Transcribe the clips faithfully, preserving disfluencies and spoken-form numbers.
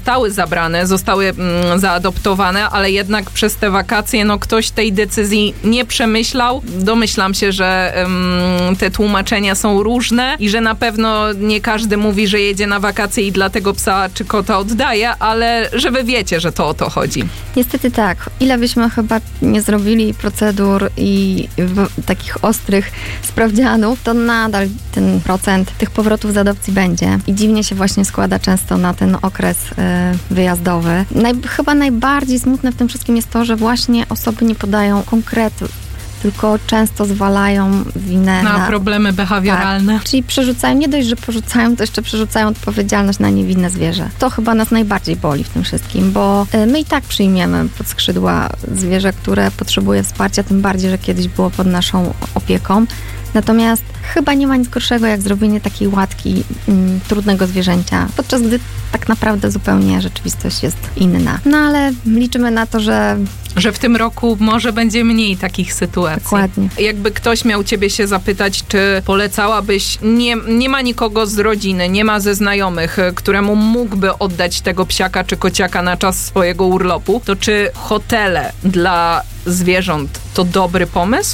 zostały zabrane, zostały mm, zaadoptowane, ale jednak przez te wakacje no ktoś tej decyzji nie przemyślał. Domyślam się, że mm, te tłumaczenia są różne i że na pewno nie każdy mówi, że jedzie na wakacje i dlatego psa czy kota oddaje, ale że wy wiecie, że to o to chodzi. Niestety tak. Ile byśmy chyba nie zrobili procedur i w, takich ostrych sprawdzianów, to nadal ten procent tych powrotów z adopcji będzie. I dziwnie się właśnie składa często na ten okres y, wyjazdowy. Naj, chyba najbardziej smutne w tym wszystkim jest to, że właśnie osoby nie podają konkretów, tylko często zwalają winę na, na problemy behawioralne. Tak, czyli przerzucają, nie dość, że porzucają, to jeszcze przerzucają odpowiedzialność na niewinne zwierzę. To chyba nas najbardziej boli w tym wszystkim, bo my i tak przyjmiemy pod skrzydła zwierzę, które potrzebuje wsparcia, tym bardziej, że kiedyś było pod naszą opieką. Natomiast chyba nie ma nic gorszego, jak zrobienie takiej łatki mm, trudnego zwierzęcia, podczas gdy tak naprawdę zupełnie rzeczywistość jest inna. No ale liczymy na to, że Że w tym roku może będzie mniej takich sytuacji. Dokładnie. Jakby ktoś miał ciebie się zapytać, czy polecałabyś, nie, nie ma nikogo z rodziny, nie ma ze znajomych, któremu mógłby oddać tego psiaka czy kociaka na czas swojego urlopu, to czy hotele dla zwierząt to dobry pomysł?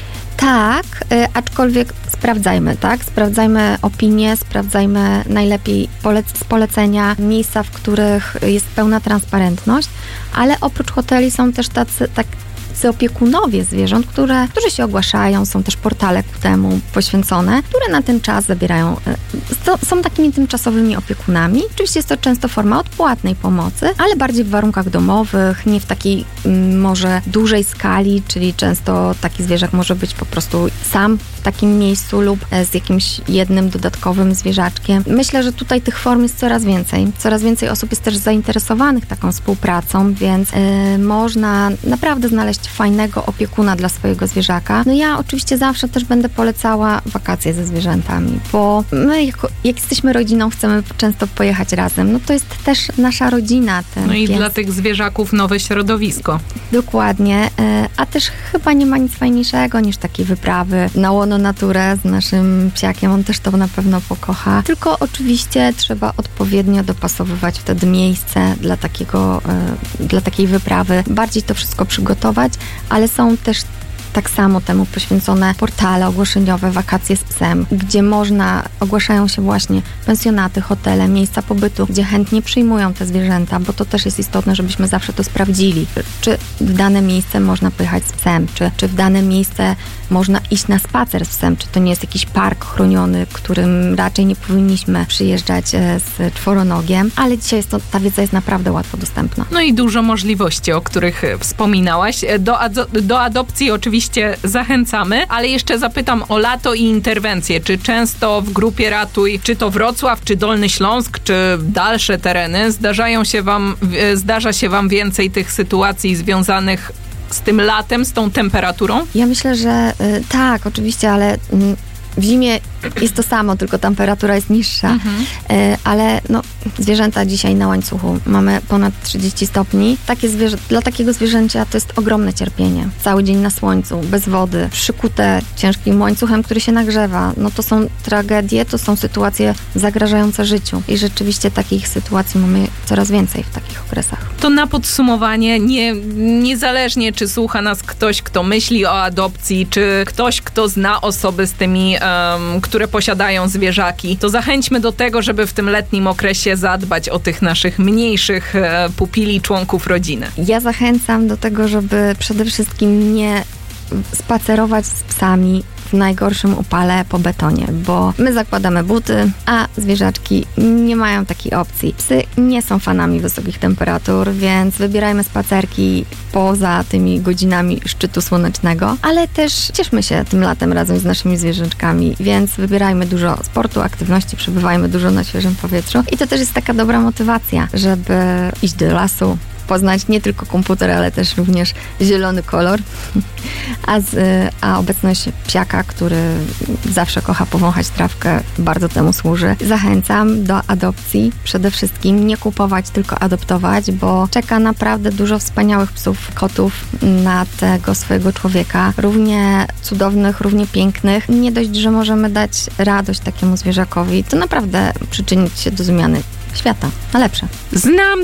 Tak, y, aczkolwiek sprawdzajmy, tak? Sprawdzajmy opinie, sprawdzajmy najlepiej polec- z polecenia, miejsca, w których jest pełna transparentność, ale oprócz hoteli są też tacy, tak, opiekunowie zwierząt, które, którzy się ogłaszają, są też portale ku temu poświęcone, które na ten czas zabierają, są takimi tymczasowymi opiekunami. Oczywiście jest to często forma odpłatnej pomocy, ale bardziej w warunkach domowych, nie w takiej m, może dużej skali, czyli często taki zwierzak może być po prostu sam w takim miejscu lub z jakimś jednym dodatkowym zwierzaczkiem. Myślę, że tutaj tych form jest coraz więcej. Coraz więcej osób jest też zainteresowanych taką współpracą, więc yy, można naprawdę znaleźć fajnego opiekuna dla swojego zwierzaka. No ja oczywiście zawsze też będę polecała wakacje ze zwierzętami, bo my jako, jak jesteśmy rodziną, chcemy często pojechać razem. No to jest też nasza rodzina. Ten no i pies. Dla tych zwierzaków nowe środowisko. Dokładnie. A też chyba nie ma nic fajniejszego niż takie wyprawy na łono naturę z naszym psiakiem. On też to na pewno pokocha. Tylko oczywiście trzeba odpowiednio dopasowywać wtedy miejsce dla takiego, dla takiej wyprawy. Bardziej to wszystko przygotować, ale są też tak samo temu poświęcone portale ogłoszeniowe, wakacje z psem, gdzie można, ogłaszają się właśnie pensjonaty, hotele, miejsca pobytu, gdzie chętnie przyjmują te zwierzęta, bo to też jest istotne, żebyśmy zawsze to sprawdzili. Czy w dane miejsce można pojechać z psem, czy, czy w dane miejsce można iść na spacer z psem, czy to nie jest jakiś park chroniony, którym raczej nie powinniśmy przyjeżdżać z czworonogiem, ale dzisiaj jest to, ta wiedza jest naprawdę łatwo dostępna. No i dużo możliwości, o których wspominałaś. Do, ado- do adopcji oczywiście zachęcamy, ale jeszcze zapytam o lato i interwencje. Czy często w grupie Ratuj, czy to Wrocław, czy Dolny Śląsk, czy dalsze tereny, zdarzają się wam, zdarza się wam więcej tych sytuacji związanych z tym latem, z tą temperaturą? Ja myślę, że y, tak, oczywiście, ale y, w zimie jest to samo, tylko temperatura jest niższa, mhm. y, ale no, zwierzęta dzisiaj na łańcuchu mamy ponad trzydzieści stopni. Takie zwierzę, dla takiego zwierzęcia to jest ogromne cierpienie. Cały dzień na słońcu, bez wody, przykute ciężkim łańcuchem, który się nagrzewa. No to są tragedie, to są sytuacje zagrażające życiu i rzeczywiście takich sytuacji mamy coraz więcej w takich okresach. To na podsumowanie, nie, niezależnie czy słucha nas ktoś, kto myśli o adopcji, czy ktoś, kto zna osoby z tymi, um, które posiadają zwierzaki, to zachęćmy do tego, żeby w tym letnim okresie zadbać o tych naszych mniejszych e, pupili, członków rodziny. Ja zachęcam do tego, żeby przede wszystkim nie spacerować z psami w najgorszym upale po betonie, bo my zakładamy buty, a zwierzaczki nie mają takiej opcji. Psy nie są fanami wysokich temperatur, więc wybierajmy spacerki poza tymi godzinami szczytu słonecznego, ale też cieszmy się tym latem razem z naszymi zwierzaczkami, więc wybierajmy dużo sportu, aktywności, przebywajmy dużo na świeżym powietrzu i to też jest taka dobra motywacja, żeby iść do lasu, poznać nie tylko komputer, ale też również zielony kolor, a, z, a obecność psiaka, który zawsze kocha powąchać trawkę, bardzo temu służy. Zachęcam do adopcji. Przede wszystkim nie kupować, tylko adoptować, bo czeka naprawdę dużo wspaniałych psów, kotów na tego swojego człowieka. Równie cudownych, równie pięknych. Nie dość, że możemy dać radość takiemu zwierzakowi, to naprawdę przyczynić się do zmiany świata, na lepsze. Znam